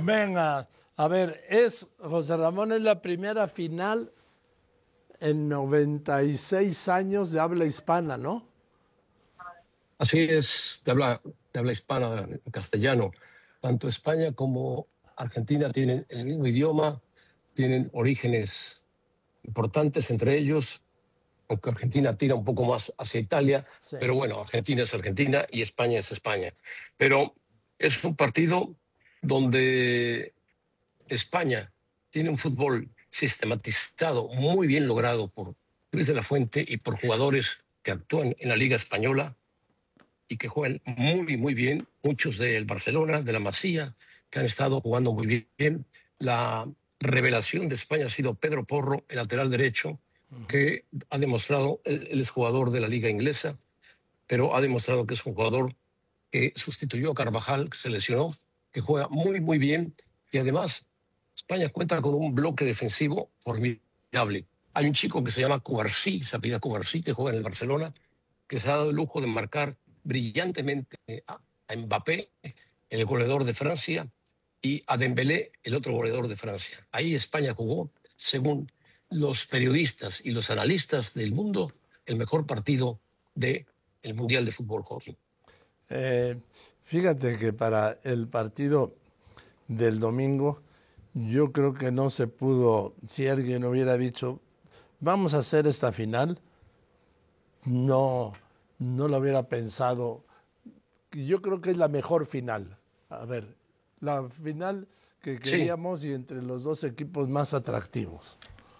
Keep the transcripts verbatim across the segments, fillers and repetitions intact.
Venga, a ver, es, José Ramón, es la primera final en noventa y seis años de habla hispana, ¿no? Así es, de habla, de habla hispana, en castellano. Tanto España como Argentina tienen el mismo idioma, tienen orígenes importantes entre ellos, aunque Argentina tira un poco más hacia Italia, Sí. pero bueno, Argentina es Argentina y España es España. Pero es un partido donde España tiene un fútbol sistematizado, muy bien logrado por Luis de la Fuente y por jugadores que actúan en la Liga Española y que juegan muy, muy bien, muchos del Barcelona, de la Masía, que han estado jugando muy bien. La revelación de España ha sido Pedro Porro, el lateral derecho, que ha demostrado, él, él es jugador de la Liga Inglesa, pero ha demostrado que es un jugador que sustituyó a Carvajal, que se lesionó, que juega muy, muy bien, y además España cuenta con un bloque defensivo formidable. Hay un chico que se llama Cubarsí, se apellida Cubarsí, que juega en el Barcelona, que se ha dado el lujo de marcar brillantemente a Mbappé, el goleador de Francia, y a Dembélé, el otro goleador de Francia. Ahí España jugó, según los periodistas y los analistas del mundo, el mejor partido del Mundial de Fútbol Joaquín. Eh, fíjate que para el partido del domingo, yo creo que no se pudo, si alguien hubiera dicho, vamos a hacer esta final, no, no lo hubiera pensado. Yo creo que es la mejor final. A ver, la final que Sí, queríamos y entre los dos equipos más atractivos.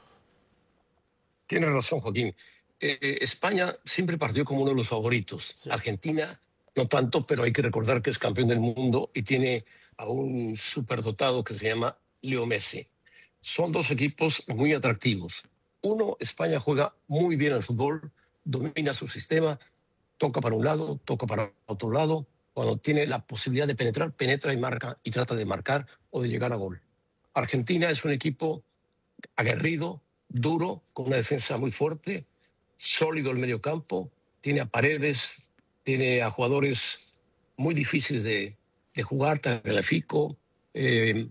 tienes razón, Joaquín. Eh, España siempre partió como uno de los favoritos. Sí. Argentina no tanto, pero hay que recordar que es campeón del mundo y tiene a un superdotado que se llama Leo Messi. Son dos equipos muy atractivos. Uno, España juega muy bien al fútbol, domina su sistema, toca para un lado, toca para otro lado. Cuando tiene la posibilidad de penetrar, penetra y marca y trata de marcar o de llegar a gol. Argentina es un equipo aguerrido, duro, con una defensa muy fuerte, sólido el mediocampo, tiene a Paredes, tiene a jugadores muy difíciles de, de jugar, Tagliafico, eh,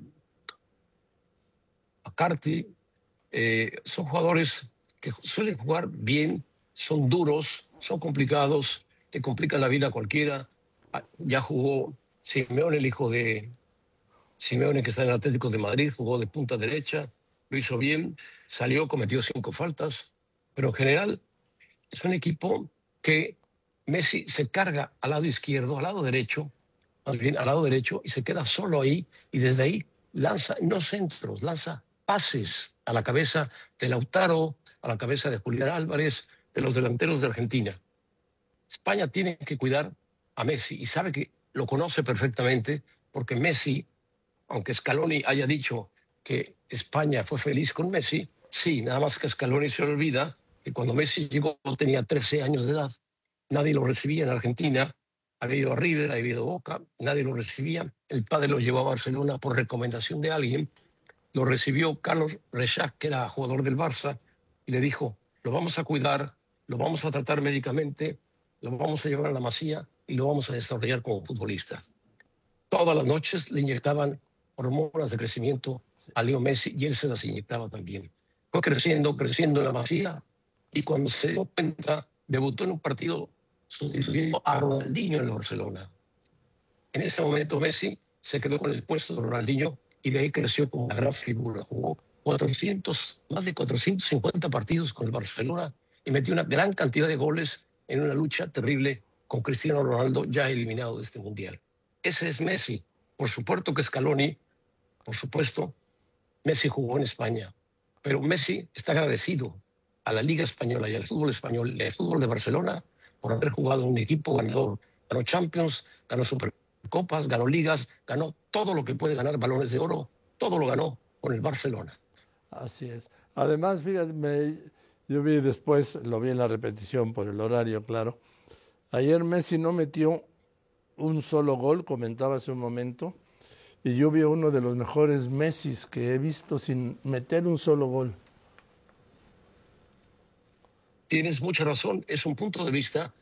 a Carti, eh, son jugadores que suelen jugar bien, son duros, son complicados, le complican la vida a cualquiera. Ah, ya jugó Simeone, el hijo de Simeone, que está en el Atlético de Madrid, jugó de punta derecha, lo hizo bien, salió, cometió cinco faltas, pero en general es un equipo que Messi se carga al lado izquierdo, al lado derecho, más bien al lado derecho, y se queda solo ahí, y desde ahí lanza, no centros, lanza pases a la cabeza de Lautaro, a la cabeza de Julián Álvarez, de los delanteros de Argentina. España tiene que cuidar a Messi y sabe que lo conoce perfectamente porque Messi, aunque Scaloni haya dicho que España fue feliz con Messi, sí, nada más que Scaloni se le olvida que cuando Messi llegó tenía trece años de edad, nadie lo recibía en Argentina, había ido a River, había ido a Boca, nadie lo recibía, el padre lo llevó a Barcelona por recomendación de alguien, lo recibió Carlos Rexach, que era jugador del Barça, y le dijo, lo vamos a cuidar, lo vamos a tratar médicamente, lo vamos a llevar a la Masía y lo vamos a desarrollar como futbolista. Todas las noches le inyectaban hormonas de crecimiento a Leo Messi y él se las inyectaba también. Fue creciendo, creciendo en la Masía y cuando se dio cuenta, debutó en un partido sustituyendo a Ronaldinho en el Barcelona. En ese momento Messi se quedó con el puesto de Ronaldinho y de ahí creció como una gran figura. Jugó cuatrocientos, más de cuatrocientos cincuenta partidos con el Barcelona y metió una gran cantidad de goles en una lucha terrible con Cristiano Ronaldo ya eliminado de este Mundial. Ese es Messi. Por supuesto que Scaloni, por supuesto, Messi jugó en España, pero Messi está agradecido a la Liga Española y al fútbol español y al fútbol de Barcelona por haber jugado en un equipo ganador. Ganó Champions, ganó Supercopas, ganó Ligas, ganó todo lo que puede ganar, balones de oro, todo lo ganó con el Barcelona. Así es. Además, fíjate, me, yo vi después, lo vi en la repetición por el horario, claro. Ayer Messi no metió un solo gol, comentaba hace un momento, y yo vi uno de los mejores Messis que he visto sin meter un solo gol. Tienes mucha razón, es un punto de vista